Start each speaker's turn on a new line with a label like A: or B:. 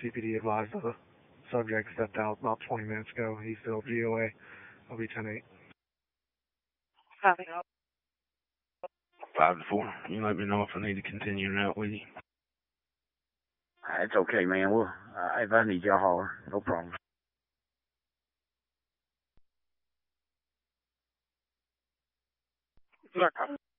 A: CPD advised the subject stepped out about 20 minutes ago. He's still GOA. I'll be 10-8.
B: 5-4. You let me know if I need to continue route with you.
C: It's okay, man. Well, if I need you, I'll holler. No problem.
B: Look,